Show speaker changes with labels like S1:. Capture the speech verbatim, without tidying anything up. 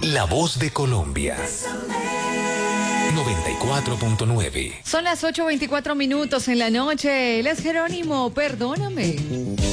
S1: La voz de Colombia. noventa y cuatro punto nueve.
S2: Son las ocho veinticuatro minutos en la noche. Él es Jerónimo, perdóname.